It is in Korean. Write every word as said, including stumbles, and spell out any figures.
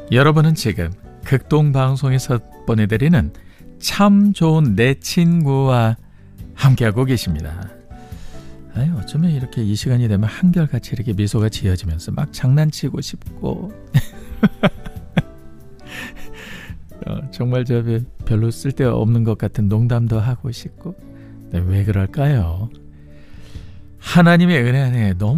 여러분은 지금 극동방송에서 보내드리는 참 좋은 내 친구와 함께하고 계십니다. 아유, 어쩌면 이렇게 이 시간이 되면 한결같이 이렇게 미소가 지어지면서 막 장난치고 싶고 어, 정말 저 별로 쓸데없는 것 같은 농담도 하고 싶고. 네, 왜 그럴까요? 하나님의 은혜 안에 너무